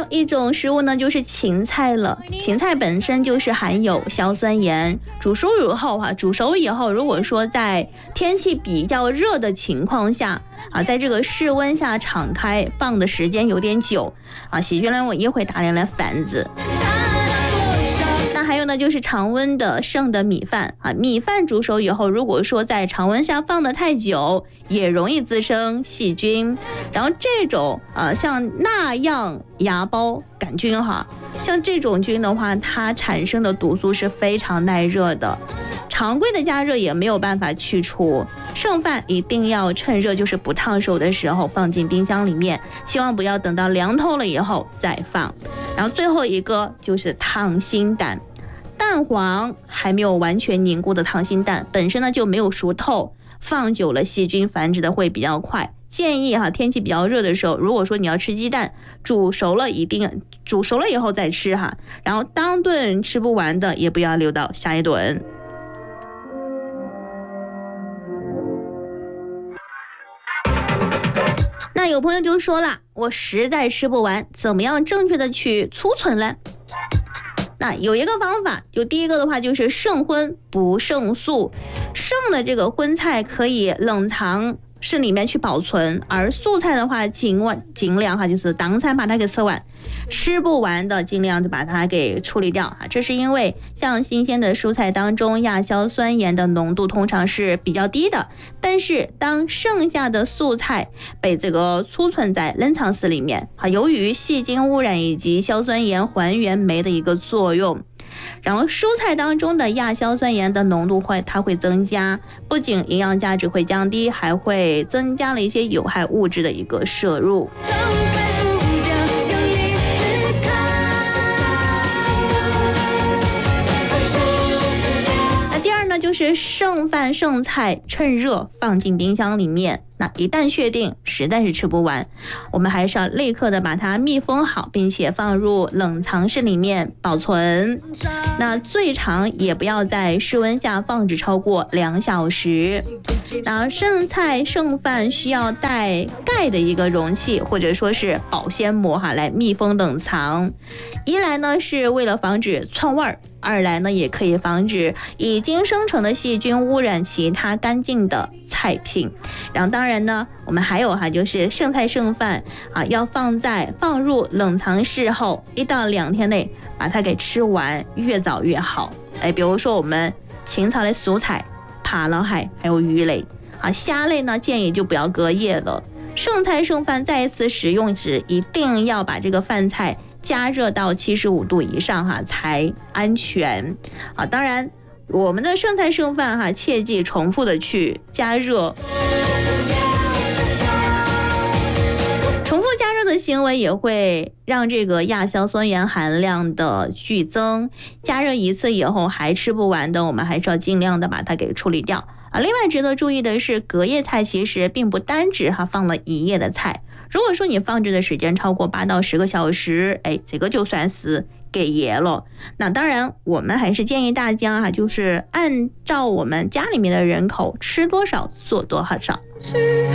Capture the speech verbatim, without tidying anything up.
一种食物呢，就是芹菜了。芹菜本身就是含有硝酸盐，煮熟以后哈、啊，煮熟以后，如果说在天气比较热的情况下啊，在这个室温下敞开放的时间有点久啊，细菌呢也会大量的繁殖。那还有呢，就是常温的剩的米饭啊，米饭煮熟以后，如果说在常温下放的太久，也容易滋生细菌。然后这种呃，像那样芽孢杆菌哈，像这种菌的话，它产生的毒素是非常耐热的，常规的加热也没有办法去除。剩饭一定要趁热，就是不烫手的时候放进冰箱里面，千万不要等到凉透了以后再放。然后最后一个就是溏心蛋。蛋黄还没有完全凝固的溏心蛋本身呢就没有熟透，放久了细菌繁殖的会比较快。建议哈，天气比较热的时候，如果说你要吃鸡蛋，煮熟了一定煮熟了以后再吃哈，然后当顿吃不完的也不要留到下一顿。那有朋友就说了，我实在吃不完，怎么样正确的去储存呢？那有一个方法，就第一个的话就是剩荤不剩素，剩的这个荤菜可以冷藏室里面去保存，而素菜的话尽尽量哈就是当餐把它给吃完，吃不完的尽量就把它给处理掉啊。这是因为像新鲜的蔬菜当中亚硝酸盐的浓度通常是比较低的，但是当剩下的素菜被这个储存在冷藏室里面啊，由于细菌污染以及硝酸盐还原酶的一个作用，然后蔬菜当中的亚硝酸盐的浓度会它会增加，不仅营养价值会降低，还会增加了一些有害物质的一个摄入。那第二呢，就是剩饭剩菜趁热放进冰箱里面，那一旦确定实在是吃不完，我们还是要立刻的把它密封好，并且放入冷藏室里面保存。那最长也不要在室温下放置超过两小时。那剩菜剩饭需要带盖的一个容器或者说是保鲜膜哈来密封冷藏。一来呢是为了防止串味儿，二来呢也可以防止已经生成的细菌污染其他干净的菜品。然后当然呢我们还有哈就是剩菜剩饭啊，要放在放入冷藏室后一到两天内把它给吃完，越早越好。哎，比如说我们清炒的蔬菜、扒捞海还有鱼类啊，虾类呢建议就不要隔夜了。剩菜剩饭再一次使用时，一定要把这个饭菜加热到七十五度以上哈才安全啊。当然我们的剩菜剩饭哈，切记重复的去加热。重复加热的行为也会让这个亚硝酸盐含量的剧增，加热一次以后还吃不完的，我们还是要尽量的把它给处理掉啊。另外值得注意的是，隔夜菜其实并不单指哈放了一夜的菜，如果说你放置的时间超过八到十个小时，哎，这个就算是给爷了。那当然我们还是建议大家哈，就是按照我们家里面的人口吃多少做多少。